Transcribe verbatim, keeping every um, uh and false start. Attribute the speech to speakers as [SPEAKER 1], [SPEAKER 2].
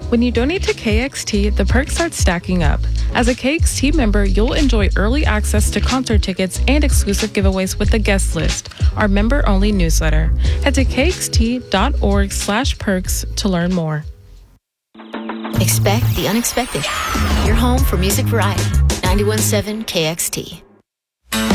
[SPEAKER 1] When you donate to K X T, the perks start stacking up. As a K X T member, you'll enjoy early access to concert tickets and exclusive giveaways with the guest list, our member-only newsletter. Head to kxt.org slash perks to learn more.
[SPEAKER 2] Expect the unexpected. Your home for music variety. ninety-one point seven K X T.